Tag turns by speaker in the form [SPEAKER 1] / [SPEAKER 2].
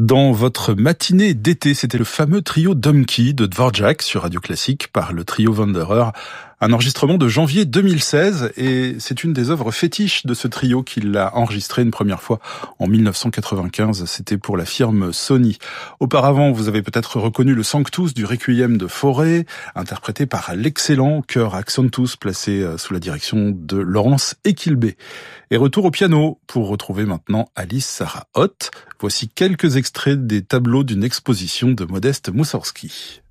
[SPEAKER 1] Dans votre matinée d'été, c'était le fameux trio Domky de Dvorak sur Radio Classique par le trio Wanderer. Un enregistrement de janvier 2016 et c'est une des œuvres fétiches de ce trio qu'il a enregistré une première fois en 1995. C'était pour la firme Sony. Auparavant, vous avez peut-être reconnu le Sanctus du Requiem de Fauré, interprété par l'excellent chœur Accentus placé sous la direction de Laurence Equilbé. Et retour au piano pour retrouver maintenant Alice Sarah Ott. Voici quelques extraits des tableaux d'une exposition de Modeste Moussorgsky.